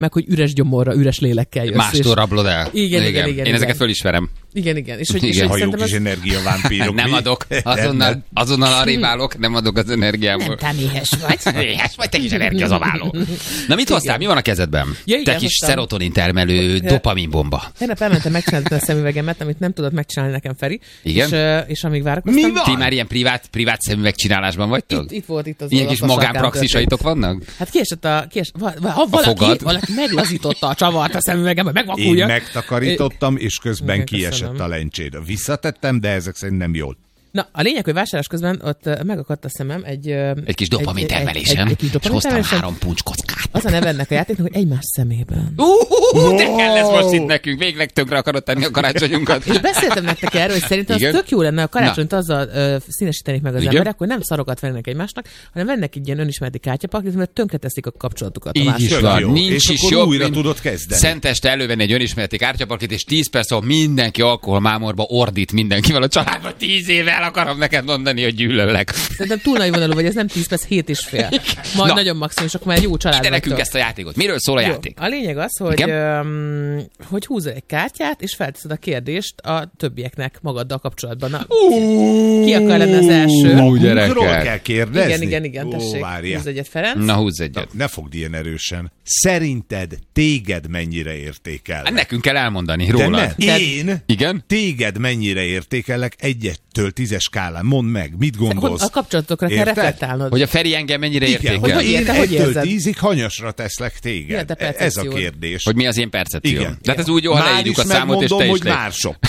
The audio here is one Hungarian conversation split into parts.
meg hogy üres gyomorra, üres lélekkel jössz. Mástól rablod el. Igen. Én ezeket fölismerem. Igen. És hogy, Igen, és Ha jó kis az... energiavámpírok. Nem adok. Azonnal arrébb állok, nem adok az energiámból. Nem, te méhes vagy. Éhes vagy, te kis energiazaváló. Na mit hoztál? Mi van a kezedben? Ja, igen, te kis hoztam. szerotonin termelő dopaminbomba. Tegnap elmentem megcsinálni a szemüvegemet, amit nem tudott megcsinálni nekem Feri. Igen? És amíg várakoztam... Mi van? Ti már ilyen privát szemüveg csinálásban vagytok? Itt volt az Ilyen kis olasz magánpraxisaitok vannak? Hát kiesett valaki meglazította a csavart a szemüvegem, hogy Én megvakulja. megtakarítottam, és közben Igen, kiesett köszönöm. a lencséd. Visszatettem, de ezek szerint nem jól. Na, a lényeg, hogy vásárlás közben ott megakadt a szemem egy Egy kis dopamin termelésen. egy kis És dopamin hoztam termelésen. 3 puncskockát. Az a neve ennek a játéknak, hogy egymás szemében. De kell ez most itt nekünk. Végleg tönkre akarod tenni a karácsonyunkat. És beszéltem nektek erről, hogy szerintem az Igen? tök jó lenne, a karácsonyt azzal színesítenék meg az Igen? emberek, hogy nem szarokat vennének egymásnak, hanem vennek egy ilyen önismereti kártyapaklit, mert tönkreteszik a kapcsolatukat. Így is Tök van. jó. Nincs És is akkor jobb, újra mint tudod kezdeni. Szenteste elővenni egy önismereti kártyapaklit, és 10 perc alatt mindenki alkoholmámorba ordít mindenkivel a családban. 10 éve el akarom neked mondani, hogy gyűlöllek. Szerintem túl nagy vonalú vagy, ez nem 10 perc, 7 és fél. Majd Na. nagyon maximum, és akkor már egy jó család Ide nekünk vagytok. ezt a játékot. Miről szól a Jó. játék? A lényeg az, hogy húzol egy kártyát, és felteszed a kérdést a többieknek magaddal kapcsolatban. Na, ki akar lenni az első? Magunkról kell kérdezni? Igen, Ó, tessék. várjál. Húz egyet, Ferenc. Na, húzz egyet. Ne fogd ilyen erősen. Szerinted téged mennyire értékel? Hát nekünk kell elmondani De rólad. nem. Én Igen? téged mennyire értékelek 1-től 10-es skálán? Mondd meg, mit gondolsz? A kapcsolatokra kell Érted? reflektálnod. Hogy a Feri engem mennyire Igen, értékel. hogy én Te hogy 1-től érzed? 10-ig hanyasra teszlek Mi a téged. te Ez a percepciód? kérdés. Hogy mi az én percepcióm. Igen. De hát ez úgy jó, ha Már leírjuk is a számot, és te megmondom, is hogy már sok.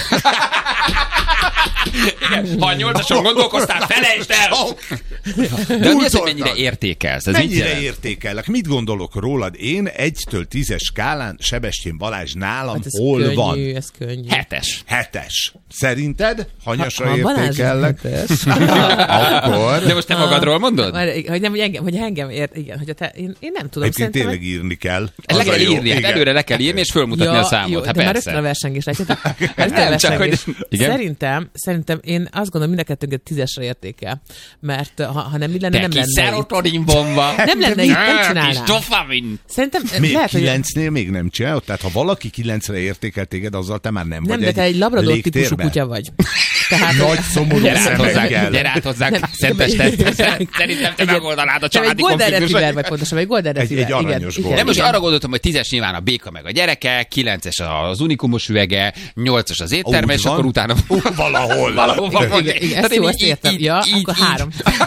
Igen, ha a 8-ason gondolkoztál, felejtsd el! De mi az, hogy mennyire értékelsz? Ez mit Mennyire jelent? értékelek? Mit gondolok rólad? Én 1-től 10-es skálán Sebestyén Balázs nálam Hát ez hol könnyű, van? ez könnyű. 7-es. 7-es. Szerinted? Hanyasra Ha Balázs értékellek? 7-es. Akkor... De most te magadról mondod? Hogy nem, hogy engem ért, igen, hogy én nem tudom. Egyébként szerintem, tényleg írni kell. Le Az a kell jó. írni, hát Igen. előre le kell írni, és fölmutatni a számot. jó, Hát de már rögtön a persze. versengés, látjátok? Nem, csak hogy... Igen? Szerintem én azt gondolom, mind a kettőnket 10-esre értékel. Mert ha nem így lenne, Te nem kis lenne itt. szerotonin bomba. Nem lenne itt, nem Kis csinálnám. dopamin. Szerintem Még lehet, hogy 9-nél még nem csinálod? Tehát ha valaki 9-re értékel téged, azzal te már nem nem, vagy de te egy labrador típusú légtérben? kutya vagy. Tehát, Nagy szomorú Gyere át hozzánk, szemekkel. gyere át hozzánk, Nem, Szenteste. Szerintem te megoldanád a te egy családi golden retriever konfliktusot. vagy pontosan, egy golden retriever. egy aranyos igen, golden. Nem, most igen. arra gondoltam, hogy 10-es nyilván a béka meg a gyereke, 9-es az unikumos üvege, 8-as az étterme, Úgy és van. akkor utána... Valahol. Valahol van. Igen, ezt jó, ezt értem. Ja, akkor 3.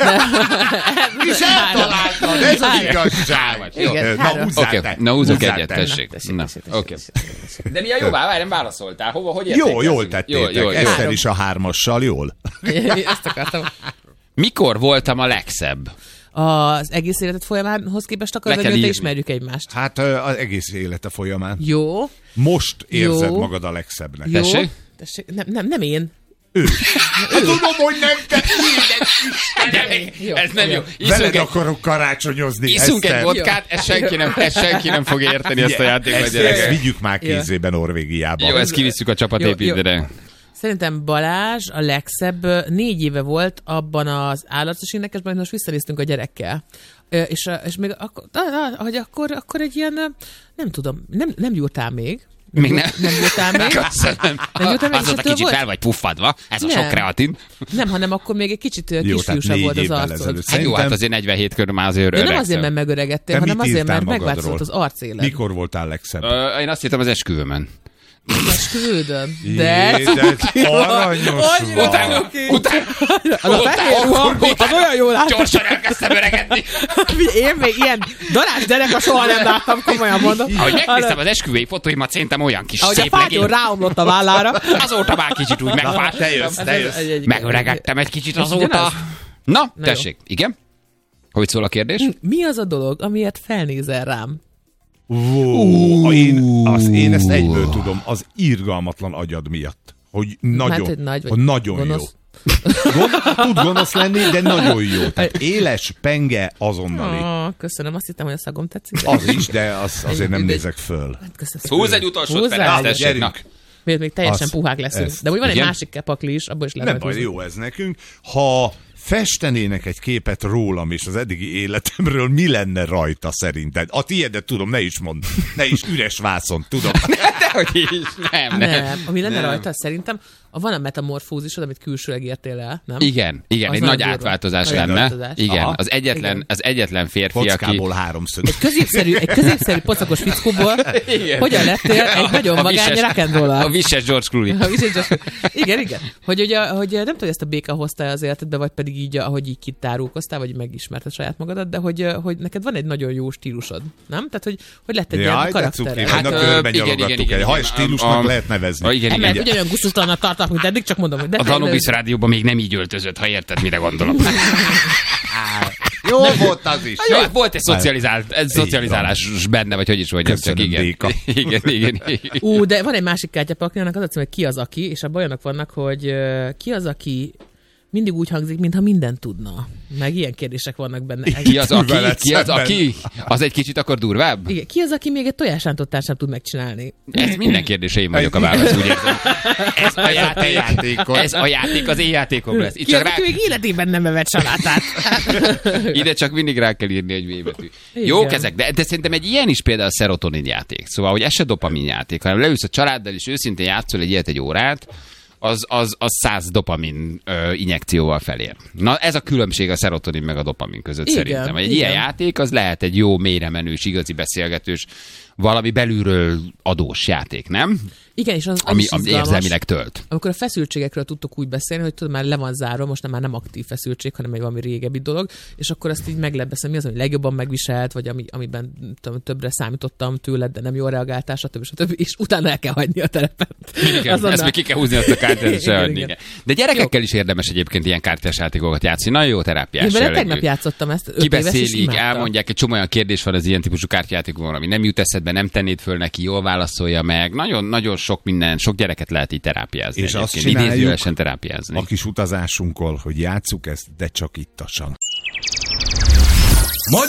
És eltaláltad, ez az igazság. Igen, Na, három. húzzál Oké, te. na húzzuk Húzzál egyet, te. tessék. Tessék, Na, tessék, oké. tessék. De milyen jó, várj, nem válaszoltál. Hova, hogy Jó, értékelsz? jól tettétek. Jó. Eszter is a 3-assal, jól? Ezt akartam. Mikor voltam a legszebb? Az egész életed folyamánhoz képest akarod, Le hogy kell te írni. ismerjük egymást. Hát az egész élete folyamán. Jó. Most érzed Jó. magad a legszebbnek. Jó. Tessék? Tessék. Nem én. Tudom, hogy nem te. Jó. Ez nem jó. Veled akarok karácsonyozni. Iszunk egy Eszter. vodkát, ezt senki nem fogja érteni ezt a játékot, Ezt gyerekek. vigyük már kézébe Norvégiába. Jó, ezt kivisszük a csapatépítőre. Szerintem Balázs a legszebb 4 éve volt abban az állatos énekesben, most visszanéztünk a gyerekkel. És még akkor egy ilyen, nem tudom, nem gyúrtál még. Még nem. Nem gyúrtál még. Köszönöm. Nem gyúrtál még, és Azóta ettől kicsit volt? fel vagy puffadva, ez a Nem. sok kreatin. Nem, hanem akkor még egy kicsit Jó, tehát kisfiúsabb 4 volt az évvel arcod. ezelőtt. Hát jó, hát azért 47 körül már azért De nem öregszem. azért, mert megöregedtél, Te hanem mit azért, írtál mert magadról? megváltozott az arcélet. Mikor voltál legszebb? Én azt hittem az esküvőmen. Esküvődön. De... Aranyos vagy. Utána Az a fehér ruha, az olyan jól láttam. gyorsan elkezdtem öregedni. Én még ilyen darás gyerek, soha nem láttam, komolyan mondom. Ahogy megnéztem az esküvői fotóimat, szerintem olyan kis Ahogy a szép fátyol legény. ráomlott a vállára. Azóta már kicsit úgy megfáztam. Te jössz. Megöregedtem egy kicsit ugyanaz? azóta. Na, jó. tessék. Igen? Hogy szól a kérdés? Mi az a dolog, amiért felnézel rám? Én ezt egyből tudom, az irgalmatlan agyad miatt. Hogy nagyon, Hát, hogy nagy vagy hogy nagyon jó. gonosz. Tud gonosz lenni, de nagyon jó. Tehát éles, penge, azonnali. Köszönöm, azt hittem, hogy a szagom tetszik. Az is, de azért nem nézek föl. Köszönöm. Húzz egy utolsót, Húzzál. Ferenc, tessék. Gyerünk. Na. Még teljesen Az- puhák leszünk. ez. De úgy van egy Igen? másik pakli is, abból is lehet Nem baj, húzni. jó ez nekünk. Ha festenének egy képet rólam és az eddigi életemről, mi lenne rajta szerinted? A tiédet tudom, ne is mondd. Ne is üres vászon, tudom. Dehogy is, nem. Ami lenne rajta, szerintem van a metamorfózisod, amit külsőleg értél el, nem? Igen, Az egy nagyon nagy durva. átváltozás Nagy lenne. átváltozás. Igen, Aha. az egyetlen férfi, aki... Kockából háromszög. Egy középszerű pocakos fickóból hogyan lettél egy nagyon vagány rock'n'roller? A visses George Clooney. Igen. Hogy nem tudom, ezt a béka hoztál az életedbe, vagy pedig így, ahogy így kitárulkoztál, vagy megismerted saját magadat, de hogy neked van egy nagyon jó stílusod, nem? Tehát, hogy lett egy ilyen karakter. Hát körben nyalogattuk el. Ha stílusnak lehet nevezni. Mert ugyanolyan gusztustalannak tartanak, mint eddig, csak mondom, hogy... A Danubisz rádióban még nem így öltözött, ha érted, mire gondolom. Jó volt az is. Jó, volt egy szocializálás benne, vagy hogy is mondjam, csak Köszönöm, igen. Béka. Igen. De van egy másik kártyapakni, annak az a cím, hogy ki az aki, és abban olyanok vannak, hogy ki az, aki mindig úgy hangzik, mintha mindent tudna. Meg ilyen kérdések vannak benne. Ki az, aki? Az egy kicsit akkor durvább? Igen. Ki az, aki még egy tojásrántottát sem tud megcsinálni? Ez minden kérdése én vagyok a válasz, úgy érzem. Ez a játék az én játékom lesz. Ki az, aki még életében nem evett salátát? Ide csak mindig rá kell írni egy V-betű. Igen. Jók ezek, de szerintem egy ilyen is például a szerotonin játék. Szóval, hogy ez se dopamin játék, hanem leülsz a családdal, és őszintén játszol egy ilyet egy órát, az 100 dopamin injekcióval felér. Na ez a különbség a szerotonin meg a dopamin között szerintem. Egy ilyen játék az lehet egy jó, mélyre menős, igazi beszélgetős, valami belülről adós játék, nem? Igen, és az ami izgalmas, érzelmileg tölt. amikor a feszültségekről tudtok úgy beszélni, hogy tudod, már le van zárva, most már nem aktív feszültség, hanem egy valami régebbi dolog, és akkor azt így meg lehet beszélni, mi az, ami legjobban megviselt, vagy amiben tudom, többre számítottam tőled, de nem jól reagáltál, stb. És utána el kell hagyni a terepet. Ezt még ki kell húzni azt a kártyát, és elhagyni. Igen. De gyerekekkel is érdemes egyébként ilyen kártyás játékokat játszani. Nagyon jó terápiás jellegű. Én jellegű. tegnap játszottam ezt. Kibeszélik, elmondják, egy csomó olyan kérdés van az ilyen típusú kártyajátékokon, ami nem jut eszedbe, nem tennéd föl neki, jól válaszolja meg. Nagyon sok minden, sok gyereket lehet így terápiázni. És azt idézőjelesen csináljuk terápiázni. a kis utazásunkkal, hogy játsszuk ezt, de csak ittasan.